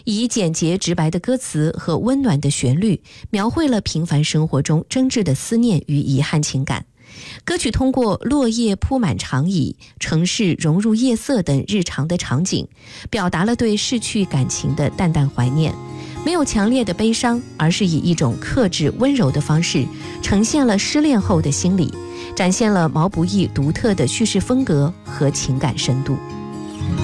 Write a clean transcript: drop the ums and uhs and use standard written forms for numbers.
以简洁直白的歌词和温暖的旋律，描绘了平凡生活中真挚的思念与遗憾情感。歌曲通过落叶铺满长椅、城市融入夜色等日常的场景，表达了对逝去感情的淡淡怀念。没有强烈的悲伤，而是以一种克制温柔的方式，呈现了失恋后的心理，展现了毛不易独特的叙事风格和情感深度。